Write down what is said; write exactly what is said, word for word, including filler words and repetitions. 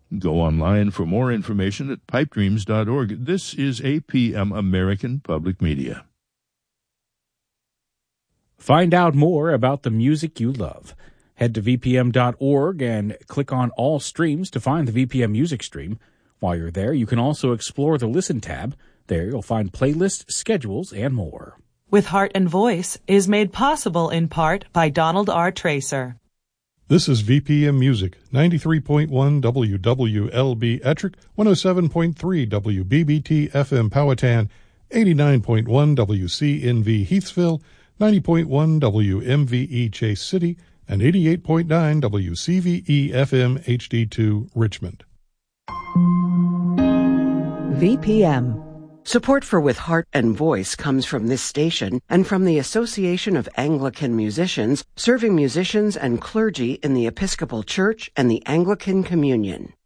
Go online for more information at pipe dreams dot org. This is A P M American Public Media. Find out more about the music you love. Head to V P M dot org and click on All Streams to find the V P M music stream. While you're there, you can also explore the Listen tab. There you'll find playlists, schedules, and more. With Heart and Voice is made possible in part by Donald R. Tracer. This is V P M Music, ninety-three point one W W L B Ettrick, one oh seven point three W B B T F M Powhatan, eighty-nine point one W C N V Heathsville, ninety point one W M V E Chase City, and eighty-eight point nine W C V E F M H D two Richmond. V P M. Support for With Heart and Voice comes from this station and from the Association of Anglican Musicians, serving musicians and clergy in the Episcopal Church and the Anglican Communion.